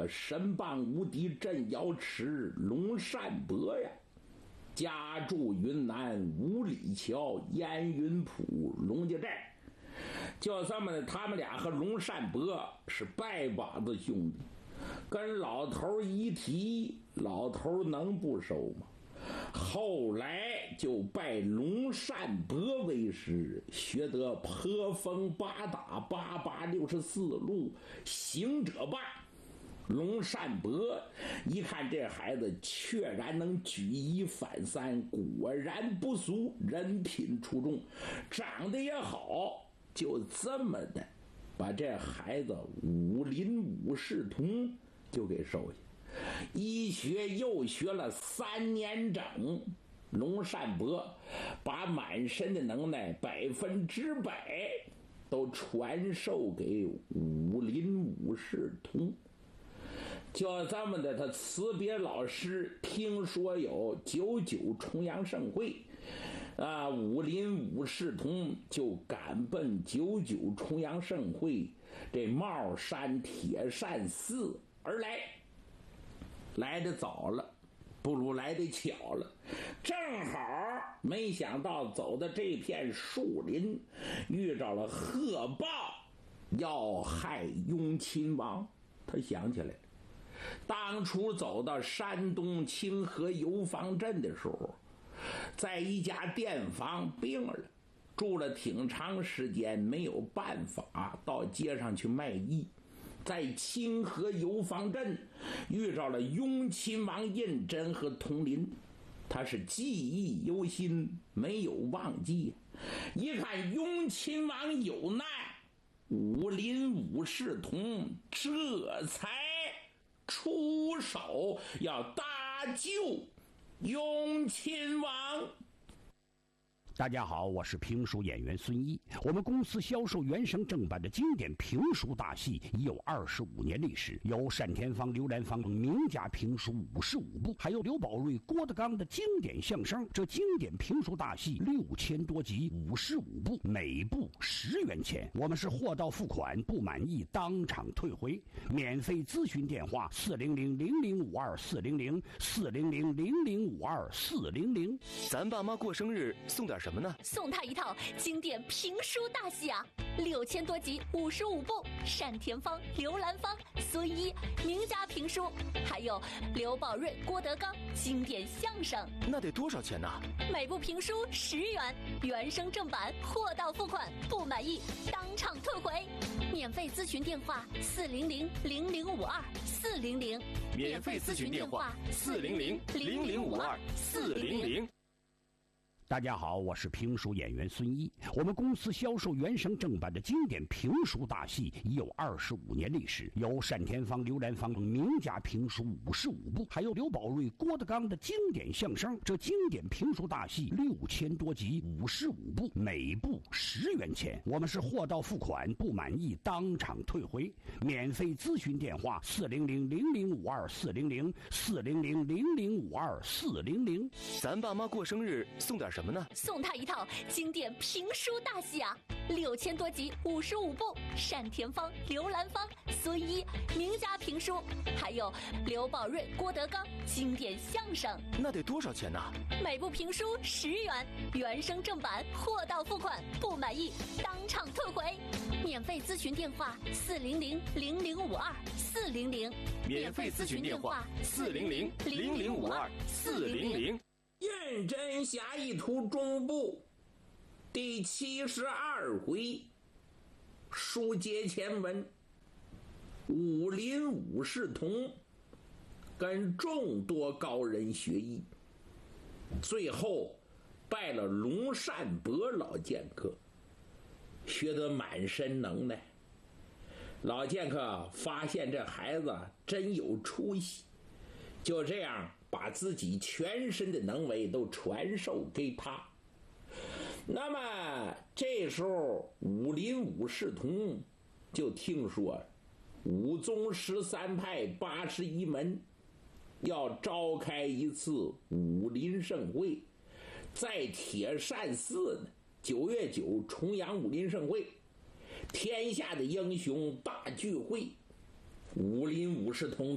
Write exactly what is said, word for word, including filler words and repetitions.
神棒无敌镇妖池龙善伯呀，家住云南五里桥烟云浦龙家寨。就这么的，他们俩和龙善伯是拜把子兄弟，跟老头一提，老头能不收吗？后来就拜龙善伯为师，学得破风八打八八六十四路行者棒。龙善伯一看这孩子确然能举一反三，果然不俗，人品出众，长得也好，就这么的把这孩子武林武士童就给收下。一学又学了三年整，龙善伯把满身的能耐百分之百都传授给武林武士童。就这么的，他辞别老师，听说有九九重阳盛会啊，武林武士童就赶奔九九重阳盛会这帽山铁扇寺而来。来得早了，不如来得巧了，正好没想到走到这片树林，遇着了贺豹要害雍亲王。他想起来了，当初走到山东清河游方镇的时候，在一家店房病了，住了挺长时间，没有办法到街上去卖艺。在清河游方镇遇着了雍亲王胤禛和佟林，他是记忆犹新，没有忘记。一看雍亲王有难，武林武士童这才出手要搭救雍亲王。 大家好，我是评书演员孙一。我们公司销售原声正版的经典评书大戏已有二十五年历史，有单田芳、刘兰芳名家评书五十五部，还有刘宝瑞、郭德纲的经典相声。这经典评书大戏六千多集，五十五部，每部十元钱。我们是货到付款，不满意当场退回。免费咨询电话：四零零零零五二四零零四零零零零五二四零零。 咱爸妈过生日送点什么呢？ 送他一套经典评书大戏啊，六千多集，五十五部，单田芳、刘兰芳、孙一名家评书，还有刘宝瑞、郭德纲经典相声。 那得多少钱呢？ 每部评书十元，原声正版，货到付款，不满意当场退回。免费咨询电话：四零零零零五二四零零。 免费咨询电话：四零零零零五二四零零。 大家好，我是评书演员孙一。我们公司销售原声正版的经典评书大戏已有二十五年历史，有单田芳、刘兰芳名家评书五十五部，还有刘宝瑞、郭德纲的经典相声。这经典评书大戏六千多集，五十五部，每部十元钱。我们是货到付款，不满意当场退回。免费咨询电话：四零零零零五二四零零四零零零零五二四零零。 咱爸妈过生日送点什么呢？ 送他一套经典评书大戏啊，六千多集，五十五部，单田芳、刘兰芳、孙一名家评书，还有刘宝瑞、郭德纲经典相声。 那得多少钱呢？ 每部评书十元，原声正版，货到付款，不满意当场退回。免费咨询电话：四零零零零五二四零零。 免费咨询电话：四零零零零五二四零零。 胤禛侠义图中部第七十二回，书接前文，武林武士童跟众多高人学艺，最后拜了龙善伯老剑客，学得满身能耐。老剑客发现这孩子真有出息，就这样把自己全身的能为都传授给他。那么这时候武林武士童就听说武宗十三派八十一门要召开一次武林盛会，在铁扇寺呢，九月九重阳武林盛会，天下的英雄大聚会，武林武士童